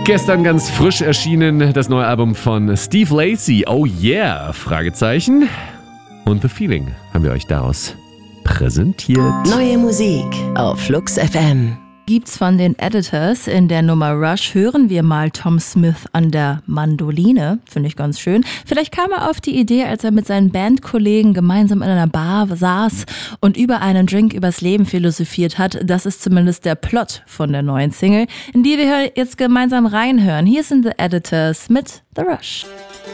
Gestern ganz frisch erschienen das neue Album von Steve Lacy. Oh yeah, Fragezeichen. Und The Feeling haben wir euch daraus präsentiert. Neue Musik auf Flux FM. Gibt's von den Editors. In der Nummer Rush hören wir mal Tom Smith an der Mandoline. Finde ich ganz schön. Vielleicht kam er auf die Idee, als er mit seinen Bandkollegen gemeinsam in einer Bar saß und über einen Drink übers Leben philosophiert hat. Das ist zumindest der Plot von der neuen Single, in die wir jetzt gemeinsam reinhören. Hier sind The Editors mit The Rush.